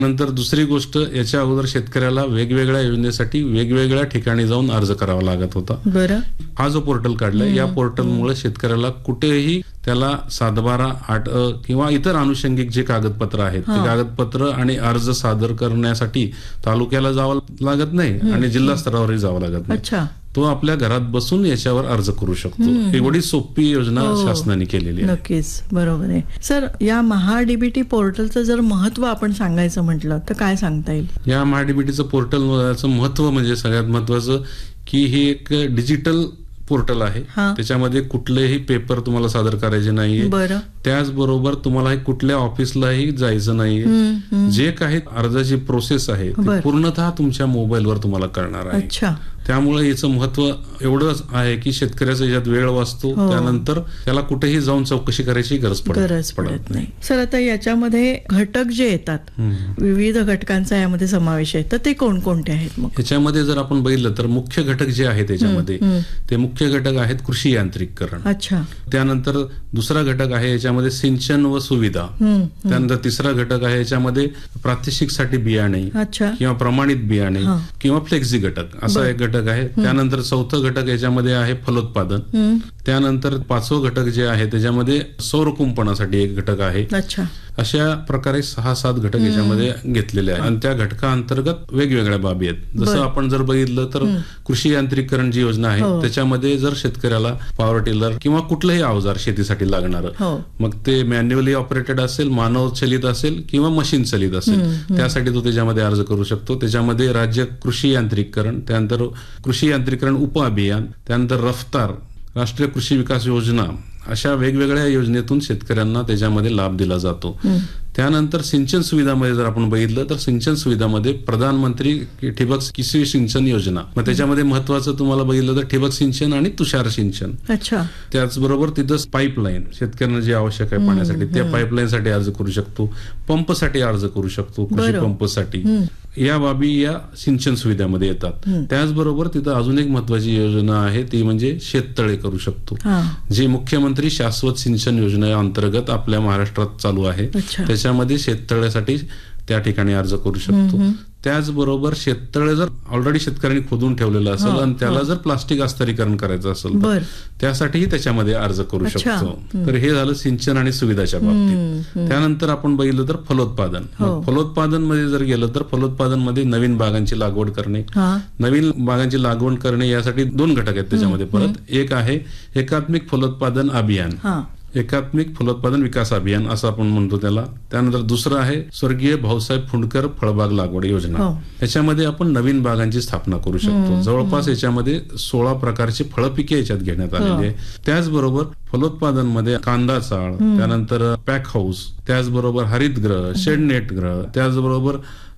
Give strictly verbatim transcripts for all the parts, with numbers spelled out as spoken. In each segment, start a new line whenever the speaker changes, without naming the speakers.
नंतर दुसरी गोष्ट, याच्या अगोदर शेतकऱ्याला वेगवेगळ्या योजनेसाठी वेगवेगळ्या ठिकाणी जाऊन अर्ज करावा लागत होता.
बरं.
हा जो पोर्टल काढलाय, या पोर्टलमुळे शेतकऱ्याला कुठेही त्याला सातबारा आठ अ किंवा इतर अनुषंगिक जे कागदपत्र आहेत ते कागदपत्र आणि अर्ज सादर करण्यासाठी तालुक्याला जावं लागत नाही आणि जिल्हा स्तरावरही जावं लागत नाही.
अच्छा.
तो आपल्या घरात बसून याच्यावर अर्ज करू शकतो. एवढी सोपी योजना शासनाने केलेली आहे.
नक्कीच, बरोबर आहे सर. या महाडीबीटी पोर्टलचं जर महत्व आपण सांगायचं म्हटलं तर काय सांगता येईल?
या महाडीबीटीचं पोर्टलचं महत्व म्हणजे सगळ्यात महत्वाचं की ही एक डिजिटल पोर्टल आहे. त्याच्यामध्ये कुठलेही पेपर तुम्हाला सादर करायचे नाहीये. त्याचबरोबर तुम्हाला कुठल्या ऑफिसलाही जायचं नाहीये. जे काही अर्जाची प्रोसेस आहे ती पूर्णतः तुमच्या मोबाईलवर तुम्हाला करणार आहे. त्यामुळे याचं महत्व एवढंच आहे की शेतकऱ्याचा याच्यात वेळ वाचतो. त्यानंतर त्याला कुठेही जाऊन चौकशी करायची गरज पडत नाही.
सर, आता याच्यामध्ये घटक जे येतात, विविध घटकांचा यामध्ये समावेश आहे, तर ते कोणकोणते आहेत? मग
याच्यामध्ये जर आपण बघितलं तर मुख्य घटक जे आहेत त्याच्यामध्ये, ते मुख्य घटक आहेत कृषी यांत्रिकीकरण.
अच्छा.
त्यानंतर दुसरा घटक आहे याच्यामध्ये सिंचन व सुविधा. त्यानंतर तिसरा घटक आहे याच्यामध्ये प्रात्यक्षिकसाठी बियाणे किंवा प्रमाणित बियाणे किंवा फ्लेक्झी घटक असा एक घटक आहे. त्यानंतर चौथं घटक याच्यामध्ये आहे फलोत्पादन. त्यानंतर पाचवं घटक जे आहे त्याच्यामध्ये सौर कुंपणासाठी एक घटक आहे.
अच्छा.
अशा प्रकारे सहा सात घटक याच्यामध्ये घेतलेले आहेत आणि त्या घटकाअंतर्गत वेगवेगळ्या बाबी आहेत. जसं आपण जर बघितलं तर कृषी यांत्रिकीकरण जी योजना आहे त्याच्यामध्ये जर शेतकऱ्याला पॉवर टिलर किंवा कुठलंही अवजार शेतीसाठी लागणार, मग ते मॅन्युअली ऑपरेटेड असेल, मानव चलित असेल किंवा मशीन चलित असेल, त्यासाठी तो त्याच्यामध्ये अर्ज करू शकतो. त्याच्यामध्ये राज्य कृषी यांत्रिकीकरण, त्यानंतर कृषी यांत्रिकीकरण उप अभियान, त्यानंतर रफ्तार, राष्ट्रीय कृषी विकास योजना, अशा वेगवेगळ्या योजनेतून शेतकऱ्यांना त्याच्यामध्ये लाभ दिला जातो. त्यानंतर सिंचन सुविधामध्ये जर आपण बघितलं तर सिंचन सुविधामध्ये प्रधानमंत्री ठिबक कृषी सिंचन योजना, मग त्याच्यामध्ये महत्वाचं तुम्हाला बघितलं तर ठिबक सिंचन आणि तुषार सिंचन.
अच्छा.
त्याचबरोबर तिथं पाईपलाईन, शेतकऱ्यांना जे आवश्यक आहे पाण्यासाठी त्या पाईपलाईनसाठी अर्ज करू शकतो. पंपसाठी अर्ज करू शकतो, कृषी पंपसाठी. या बाबी या सिंचन सुविधामध्ये येतात. त्याचबरोबर तिथं अजून एक महत्वाची योजना आहे ती म्हणजे शेततळे करू शकतो, जी मुख्यमंत्री शाश्वत सिंचन योजना अंतर्गत आपल्या महाराष्ट्रात चालू आहे. त्याच्यामध्ये शेततळ्यासाठी त्या ठिकाणी अर्ज करू शकतो. त्याचबरोबर शेततळे जर ऑलरेडी शेतकऱ्यांनी खोदून ठेवलेलं असेल आणि त्याला जर प्लास्टिक अस्तरीकरण करायचं असेल तर त्यासाठीही त्याच्यामध्ये अर्ज करू शकतो. तर हे झालं सिंचन आणि सुविधाच्या बाबतीत. त्यानंतर आपण बघितलं तर फलोत्पादन. फलोत्पादन मध्ये जर गेलं तर फलोत्पादन मध्ये नवीन बागांची लागवड करणे, नवीन बागांची लागवड करणे यासाठी दोन घटक आहेत त्याच्यामध्ये. परत एक आहे एकात्मिक फलोत्पादन अभियान, एकात्मिक फलोत्पादन विकास अभियान असं आपण म्हणतो त्याला. त्यानंतर दुसरं आहे स्वर्गीय भाऊसाहेब फुंडकर फळबाग लागवड योजना. याच्यामध्ये आपण नवीन बागांची स्थापना करू शकतो. जवळपास याच्यामध्ये सोळा प्रकारची फळपिके याच्यात घेण्यात आलेली आहे. त्याचबरोबर फलोत्पादन मध्ये कांदा चाळ, त्यानंतर पॅक हाऊस, त्याचबरोबर हरितगृह, शेडनेटगृह, त्याचबरोबर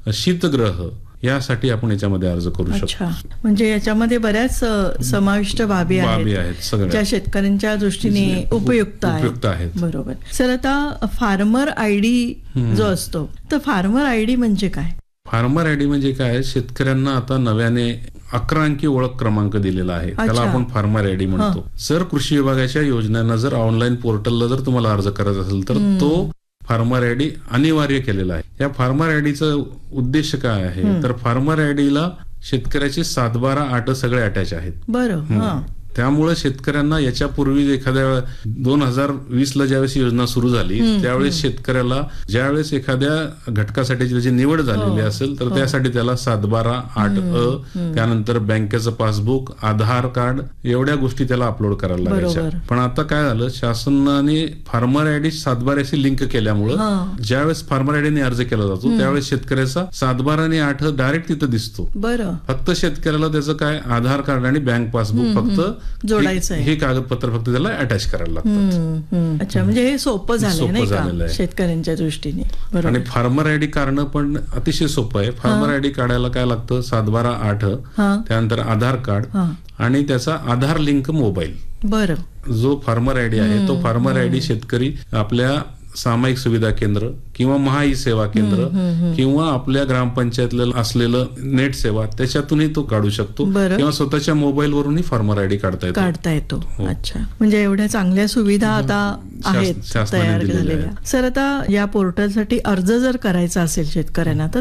शीतगृह यासाठी आपण याच्यामध्ये अर्ज करू शकतो.
म्हणजे याच्यामध्ये बऱ्याच समाविष्ट बाबी
आहेत सगळ्या
ज्या शेतकऱ्यांच्या दृष्टीने उपयुक्त आहेत. बरोबर. सर, आता फार्मर आयडी जो असतो तर फार्मर आयडी म्हणजे काय?
फार्मर आयडी म्हणजे काय, शेतकऱ्यांना आता नव्याने अकरा अंकी ओळख क्रमांक दिलेला आहे, त्याला आपण फार्मर आयडी म्हणतो. जर कृषी विभागाच्या योजनांना जर ऑनलाईन पोर्टलला जर तुम्हाला अर्ज करायचा असेल तर तो फार्मर आयडी अनिवार्य केलेला आहे. या फार्मर आयडीचा उद्देश काय आहे तर फार्मर आयडीला शेतकऱ्याचे सातबारा आठ सगळे अटॅच आहेत.
बरं.
त्यामुळे शेतकऱ्यांना याच्यापूर्वी एखाद्या दोन हजार वीस ला ज्यावेळेस योजना सुरू झाली त्यावेळेस शेतकऱ्याला ज्यावेळेस एखाद्या घटकासाठी त्याची निवड झालेली असेल तर त्यासाठी त्याला सात बारा आठ अ, त्यानंतर बँकेचं पासबुक, आधार कार्ड एवढ्या गोष्टी त्याला अपलोड करायला लागायच्या. पण आता काय झालं, शासनाने फार्मर आयडी सातबाराशी लिंक केल्यामुळं ज्यावेळेस फार्मर आयडीने अर्ज केला जातो त्यावेळेस शेतकऱ्याचा सातबारा आणि आठ डायरेक्ट तिथं दिसतो. फक्त शेतकऱ्याला त्याचं काय आधार कार्ड आणि बँक पासबुक फक्त
जोडायचं,
हे कागदपत्र फक्त त्याला अटॅच करायला लागतात.
अच्छा, म्हणजे हे सोपं झालं शेतकऱ्यांच्या दृष्टीने.
आणि फार्मर आयडी काढणं पण अतिशय सोपं आहे. फार्मर आयडी काढायला काय लागतं, सात बारा आठ, त्यानंतर आधार कार्ड आणि त्याचा आधार लिंक मोबाईल.
बरं.
जो फार्मर आयडी आहे तो फार्मर आयडी शेतकरी आपल्या सामायिक सुविधा केंद्र किंवा महाई सेवा केंद्र किंवा आपल्या ग्रामपंचायतला असलेलं नेट सेवा त्याच्यातूनही तो काढू शकतो किंवा स्वतःच्या मोबाईल वरूनही फार्मर आयडी काढता येतो
काढता येतो अच्छा, म्हणजे एवढ्या चांगल्या सुविधा आता आहेत तयार झालेल्या. सर आता या पोर्टलसाठी अर्ज जर करायचा असेल शेतकऱ्यांना तर